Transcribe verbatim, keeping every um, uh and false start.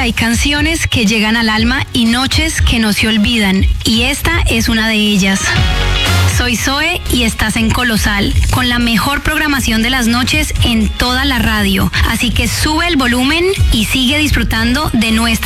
hay canciones que llegan al alma y noches que no se olvidan, y esta es una de ellas. Soy Zoe y estás en Colosal, con la mejor programación de las noches en toda la radio. Así que sube el volumen y sigue disfrutando de nuestra